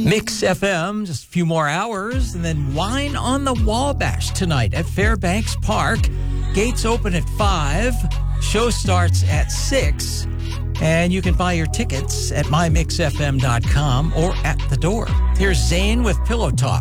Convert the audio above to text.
Mix FM, just a few more hours, and then Wine on the Wabash tonight at Fairbanks Park. Gates open at 5. Show starts at 6. And you can buy your tickets at mymixfm.com or at the door. Here's Zane with Pillow Talk.